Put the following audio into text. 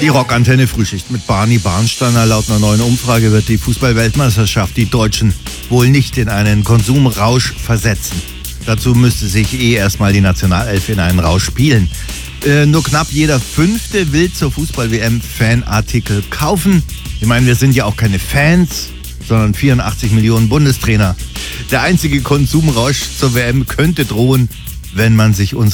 Die Rockantenne Frühschicht mit Barney Barnsteiner. Laut einer neuen Umfrage wird die Fußball-Weltmeisterschaft die Deutschen wohl nicht in einen Konsumrausch versetzen. Dazu müsste sich erstmal die Nationalelf in einen Rausch spielen. Nur knapp jeder Fünfte will zur Fußball-WM Fanartikel kaufen. Ich meine, wir sind ja auch keine Fans, sondern 84 Millionen Bundestrainer. Der einzige Konsumrausch zur WM könnte drohen, wenn man sich unsere